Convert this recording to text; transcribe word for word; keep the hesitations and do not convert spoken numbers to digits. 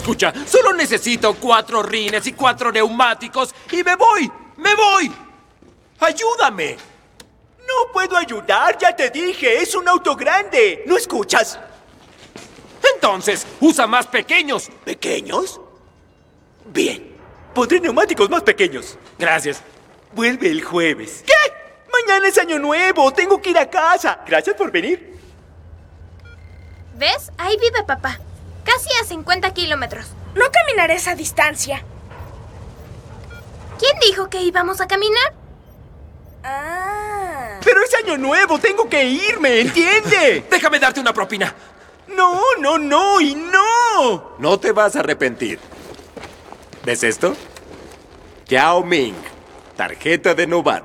Escucha, solo necesito cuatro rines y cuatro neumáticos y me voy. ¡Me voy! ¡Ayúdame! No puedo ayudar, ya te dije. Es un auto grande. ¿No escuchas? Entonces, usa más pequeños. ¿Pequeños? Bien. Pondré neumáticos más pequeños. Gracias. Vuelve el jueves. ¿Qué? Mañana es año nuevo. Tengo que ir a casa. Gracias por venir. ¿Ves? Ahí vive papá. Casi a cincuenta kilómetros. No caminaré esa distancia. ¿Quién dijo que íbamos a caminar? Ah. Pero es año nuevo. Tengo que irme, ¿entiende? Déjame darte una propina. No, no, no y no. No te vas a arrepentir. ¿Ves esto? Yao Ming. Tarjeta de novato.